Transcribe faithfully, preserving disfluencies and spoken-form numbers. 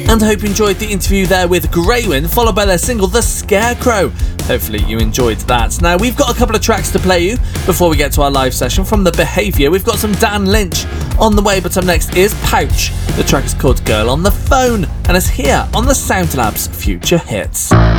And I hope you enjoyed the interview there with Greywind, followed by their single The Scarecrow. Hopefully you enjoyed that. Now, we've got a couple of tracks to play you before we get to our live session from The Behaviour. We've got some Dan Lynch on the way, but up next is Pouch. The track is called Girl on the Phone, and it's here on the Sound Labs Future Hits.